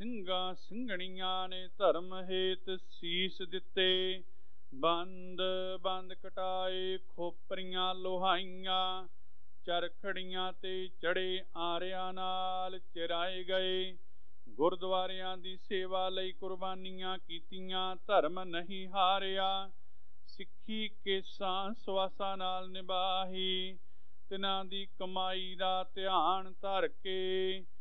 ਸਿੰਘਾਂ ਸਿੰਘਣੀਆਂ ਨੇ ਧਰਮ ਹੇਤ ਸੀਸ ਦਿੱਤੇ। ਬੰਦ ਬੰਦ ਕਟਾਏ ਖੋਪਰੀਆਂ ਲੋਹਾਈਆਂ, ਚਰਖੜੀਆਂ ਤੇ ਚੜੇ ਆਰਿਆਂ ਨਾਲ ਚਿਰਾਏ ਗਏ। ਗੁਰਦੁਆਰਿਆਂ ਦੀ ਸੇਵਾ ਲਈ ਕੁਰਬਾਨੀਆਂ ਕੀਤੀਆਂ, ਧਰਮ ਨਹੀਂ ਹਾਰਿਆ। ਸਿੱਖੀ ਕੇਸਾਂ ਸਵਾਸਾਂ ਨਾਲ ਨਿਭਾਹੀ, ਤਿਨਾਂ ਦੀ ਕਮਾਈ ਦਾ ਧਿਆਨ ਧਰ ਕੇ।